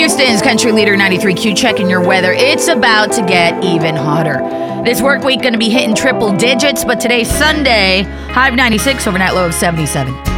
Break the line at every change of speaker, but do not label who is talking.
Houston's country leader 93Q checking your weather. It's about to get even hotter. This work week going to be hitting triple digits, but today's Sunday, high of 96, overnight low of 77.